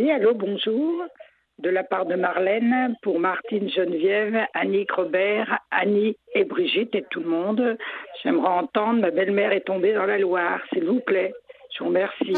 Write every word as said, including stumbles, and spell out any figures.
Oui, allô, bonjour. De la part de Marlène, pour Martine, Geneviève, Annick, Robert, Annie et Brigitte et tout le monde. J'aimerais entendre « Ma belle-mère est tombée dans la Loire », s'il vous plaît. Je vous remercie.